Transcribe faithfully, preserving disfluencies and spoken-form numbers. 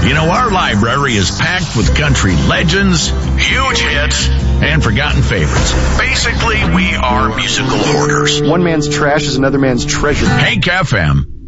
You know, our library is packed with country legends, huge hits, and forgotten favorites. Basically, we are musical hoarders. One man's trash is another man's treasure. Hank F M.